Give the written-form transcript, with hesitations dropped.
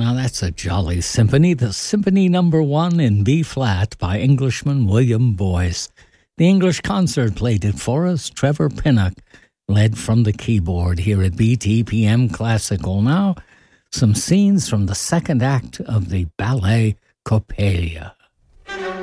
Now that's a jolly symphony, the Symphony No. 1 in B-flat by Englishman William Boyce. The English Concert played it for us. Trevor Pinnock led from the keyboard here at BTPM Classical. Now, some scenes from the second act of the ballet Coppelia.